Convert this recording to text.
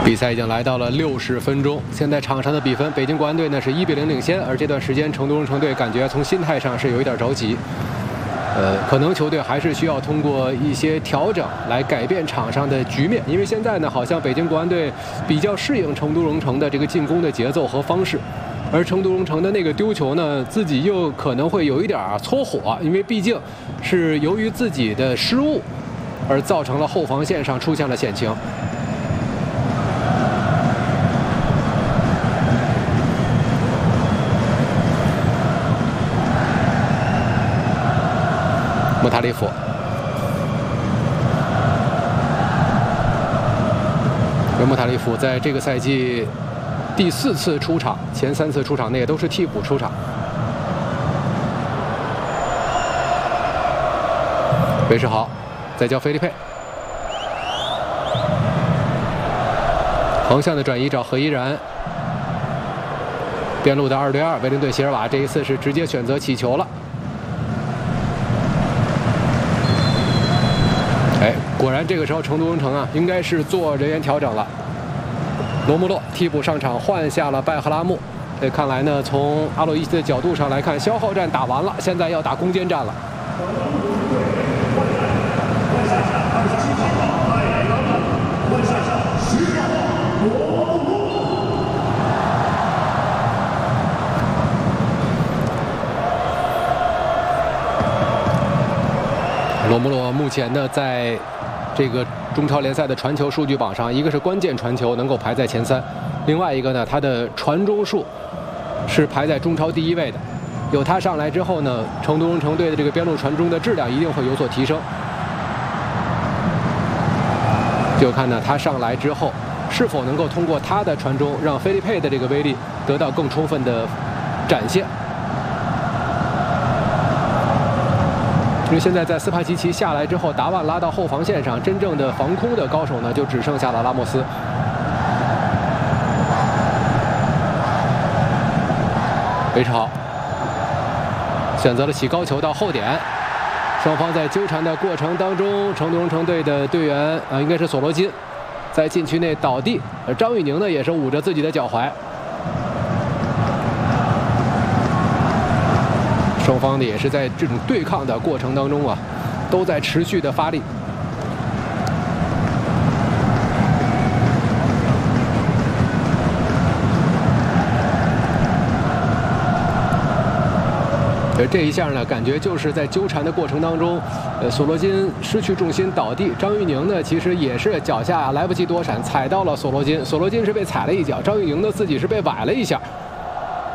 比赛已经来到了60分钟，现在场上的比分，北京国安队呢是1比0领先，而这段时间成都荣城队感觉从心态上是有一点着急，可能球队还是需要通过一些调整来改变场上的局面，因为现在呢好像北京国安队比较适应成都荣城的这个进攻的节奏和方式，而成都荣城的那个丢球呢，自己又可能会有一点搓火，因为毕竟是由于自己的失误而造成了后防线上出现了险情。莫塔利夫，而莫塔利夫在这个赛季第4次出场，前3次出场呢也都是替补出场。韦世豪，再交菲利佩，横向的转移找何依然，边路的2对2，威灵顿席尔瓦这一次是直接选择起球了。哎，果然这个时候成都荣城啊，应该是做人员调整了。罗穆洛替补上场，换下了拜赫拉木。看来呢，从阿洛伊斯的角度上来看，消耗战打完了，现在要打攻坚战了。罗穆洛目前呢，在这个中超联赛的传球数据榜上，一个是关键传球能够排在前3，另外一个呢，他的传中数是排在中超第1位的。有他上来之后呢，成都荣城队的这个边路传中的质量一定会有所提升。就看呢，他上来之后是否能够通过他的传中，让菲利佩的这个威力得到更充分的展现。因为现在在斯帕齐奇下来之后，达万拉到后防线上，真正的防空的高手呢，就只剩下了拉莫斯。韦世豪选择了起高球到后点，双方在纠缠的过程当中，成都荣城队的队员应该是索罗金，在禁区内倒地，而张玉宁呢也是捂着自己的脚踝。双方呢也是在这种对抗的过程当中啊，都在持续的发力。而这一下呢，感觉就是在纠缠的过程当中，索罗金失去重心倒地，张玉宁呢其实也是脚下来不及躲闪，踩到了索罗金，索罗金是被踩了一脚，张玉宁呢自己是被崴了一下。